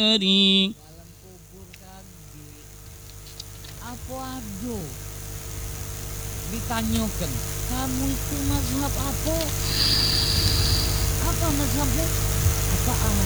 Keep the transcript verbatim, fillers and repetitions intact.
Ring. dalam kubur kage apa ado ditanyakan kamu itu mazhab apa apa mazhabmu apa